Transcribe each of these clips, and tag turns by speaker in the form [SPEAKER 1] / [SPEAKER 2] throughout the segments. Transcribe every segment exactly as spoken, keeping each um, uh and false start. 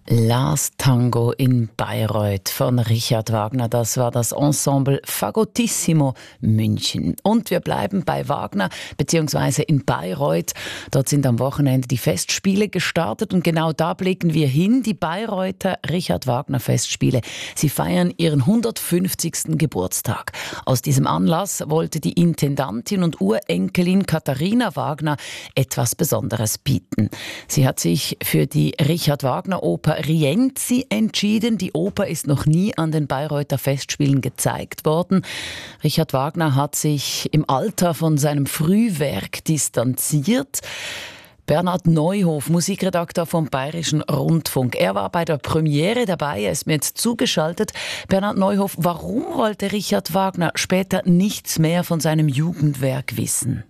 [SPEAKER 1] Last Tango in Bayreuth von Richard Wagner. Das war das Ensemble Fagottissimo München. Und wir bleiben bei Wagner bzw. in Bayreuth. Dort sind am Wochenende die Festspiele gestartet und genau da blicken wir hin. Die Bayreuther Richard Wagner Festspiele. Sie feiern ihren hundertfünfzigsten Geburtstag. Aus diesem Anlass wollte die Intendantin und Urenkelin Katharina Wagner etwas Besonderes bieten. Sie hat sich für die Richard Wagner Oper Rienzi entschieden. Die Oper ist noch nie an den Bayreuther Festspielen gezeigt worden. Richard Wagner hat sich im Alter von seinem Frühwerk distanziert. Bernhard Neuhof, Musikredakteur vom Bayerischen Rundfunk. Er war bei der Premiere dabei, er ist mir jetzt zugeschaltet. Bernhard Neuhof, warum wollte Richard Wagner später nichts mehr von seinem Jugendwerk wissen?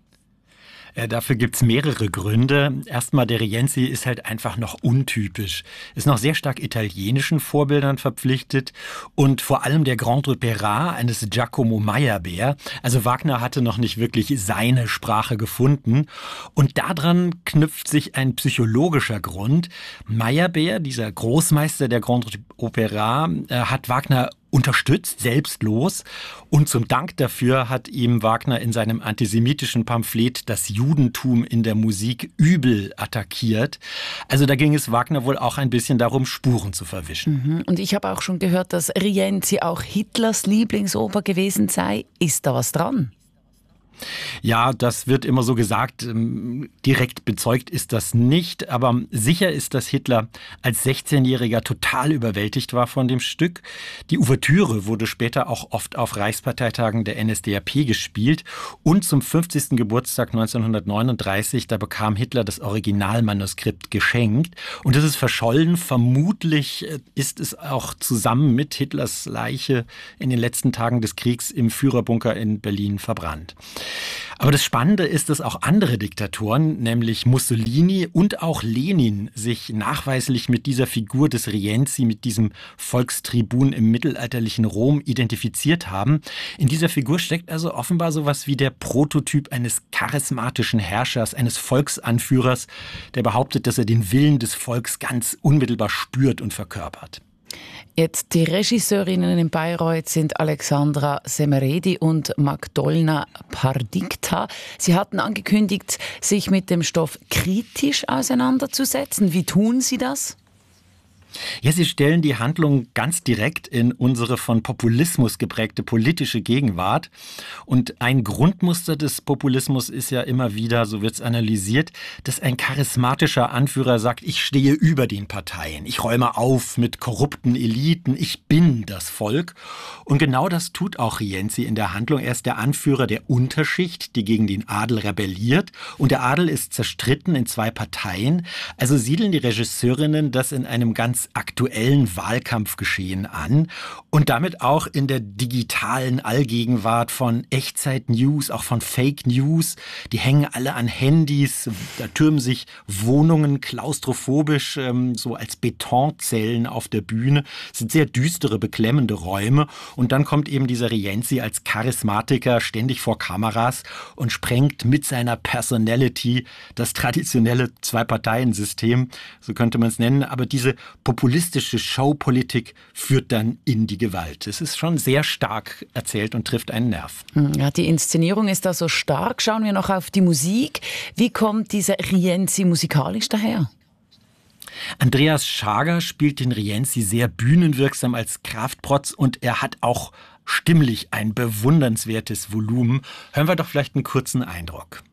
[SPEAKER 2] Dafür gibt's mehrere Gründe. Erstmal, der Rienzi ist halt einfach noch untypisch. Ist noch sehr stark italienischen Vorbildern verpflichtet und vor allem der Grand Opéra eines Giacomo Meyerbeer. Also Wagner hatte noch nicht wirklich seine Sprache gefunden. Und daran knüpft sich ein psychologischer Grund. Meyerbeer, dieser Großmeister der Grand Opéra, hat Wagner unterstützt, selbstlos. Und zum Dank dafür hat ihm Wagner in seinem antisemitischen Pamphlet das Judentum in der Musik übel attackiert. Also da ging es Wagner wohl auch ein bisschen darum, Spuren zu verwischen.
[SPEAKER 1] Und ich habe auch schon gehört, dass Rienzi auch Hitlers Lieblingsoper gewesen sei. Ist da was dran?
[SPEAKER 2] Ja, das wird immer so gesagt. Direkt bezeugt ist das nicht. Aber sicher ist, dass Hitler als sechzehnjähriger total überwältigt war von dem Stück. Die Ouvertüre wurde später auch oft auf Reichsparteitagen der N S D A P gespielt. Und zum fünfzigsten Geburtstag neunzehnhundertneununddreißig, da bekam Hitler das Originalmanuskript geschenkt. Und das ist verschollen. Vermutlich ist es auch zusammen mit Hitlers Leiche in den letzten Tagen des Kriegs im Führerbunker in Berlin verbrannt. Aber das Spannende ist, dass auch andere Diktatoren, nämlich Mussolini und auch Lenin, sich nachweislich mit dieser Figur des Rienzi, mit diesem Volkstribun im mittelalterlichen Rom identifiziert haben. In dieser Figur steckt also offenbar sowas wie der Prototyp eines charismatischen Herrschers, eines Volksanführers, der behauptet, dass er den Willen des Volks ganz unmittelbar spürt und verkörpert.
[SPEAKER 1] Jetzt die Regisseurinnen in Bayreuth sind Alexandra Semeredi und Magdolna Pardikta. Sie hatten angekündigt, sich mit dem Stoff kritisch auseinanderzusetzen. Wie tun Sie das?
[SPEAKER 2] Ja, sie stellen die Handlung ganz direkt in unsere von Populismus geprägte politische Gegenwart. Und ein Grundmuster des Populismus ist ja immer wieder, so wird es analysiert, dass ein charismatischer Anführer sagt, ich stehe über den Parteien, ich räume auf mit korrupten Eliten, ich bin das Volk. Und genau das tut auch Rienzi in der Handlung. Er ist der Anführer der Unterschicht, die gegen den Adel rebelliert. Und der Adel ist zerstritten in zwei Parteien. Also siedeln die Regisseurinnen das in einem ganz aktuellen Wahlkampfgeschehen an und damit auch in der digitalen Allgegenwart von Echtzeit-News, auch von Fake News. Die hängen alle an Handys, da türmen sich Wohnungen klaustrophobisch ähm, so als Betonzellen auf der Bühne. Es sind sehr düstere, beklemmende Räume und dann kommt eben dieser Rienzi als Charismatiker ständig vor Kameras und sprengt mit seiner Personality das traditionelle Zwei-Parteien-System, so könnte man es nennen, aber diese populistische Showpolitik führt dann in die Gewalt. Es ist schon sehr stark erzählt und trifft einen Nerv.
[SPEAKER 1] Ja, die Inszenierung ist da so stark. Schauen wir noch auf die Musik. Wie kommt dieser Rienzi musikalisch daher?
[SPEAKER 2] Andreas Schager spielt den Rienzi sehr bühnenwirksam als Kraftprotz und er hat auch stimmlich ein bewundernswertes Volumen. Hören wir doch vielleicht einen kurzen Eindruck.